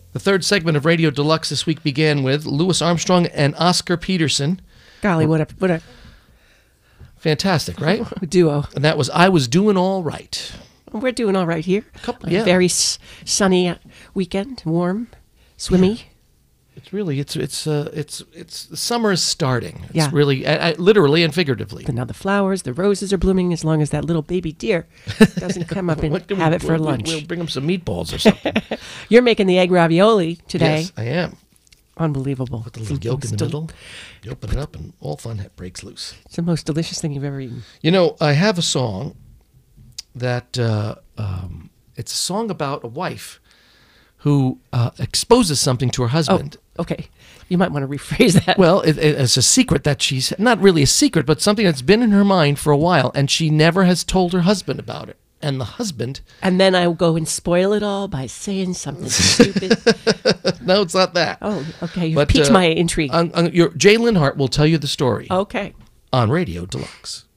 The third segment of Radio Deluxe this week began with Louis Armstrong and Oscar Peterson. Golly, what a Fantastic, right? duo. And that was I Was Doing All Right. We're doing all right here. Yeah. A very sunny weekend, warm, swimmy. It's really, it's the summer is starting. It's Yeah. really, literally and figuratively. And now the flowers, the roses are blooming as long as that little baby deer doesn't come up and What can have we- it for we'll- lunch. We'll bring them some meatballs or something. You're making the egg ravioli today. Yes, I am. Unbelievable. Put the little yolk in the middle. You open it up and all fun breaks loose. It's the most delicious thing you've ever eaten. You know, I have a song that, it's a song about a wife who exposes something to her husband. Oh, okay. You might want to rephrase that. Well, it's a secret that she's, not really a secret, but something that's been in her mind for a while, and she never has told her husband about it. And the husband... And then I will go and spoil it all by saying something stupid. No, it's not that. Oh, okay. You've But, piqued my intrigue. Jay Linhart will tell you the story Okay. on Radio Deluxe.